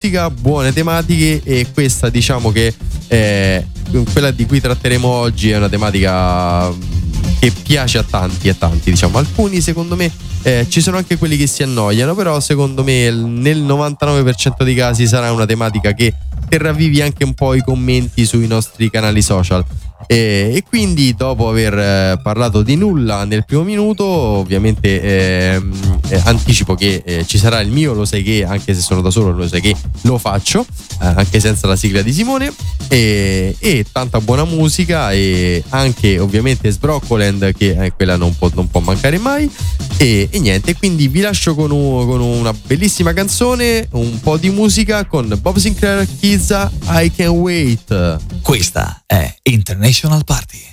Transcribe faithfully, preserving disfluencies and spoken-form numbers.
musica, buone tematiche, e questa diciamo che eh, quella di cui tratteremo oggi è una tematica che piace a tanti e tanti, diciamo. Alcuni secondo me eh, ci sono anche quelli che si annoiano, però secondo me nel novantanove per cento dei casi sarà una tematica che terrà vivi anche un po' i commenti sui nostri canali social. E, e quindi dopo aver eh, parlato di nulla nel primo minuto, ovviamente ehm, eh, anticipo che eh, ci sarà il mio Lo sai che, anche se sono da solo, lo sai che lo faccio eh, anche senza la sigla di Simone, e, e tanta buona musica, e anche ovviamente Sbroccoland, che eh, quella non può, non può mancare mai. E, e niente, quindi vi lascio con, un, con una bellissima canzone, un po' di musica con Bob Sinclair, Kids I Can Wait. Questa è International Party.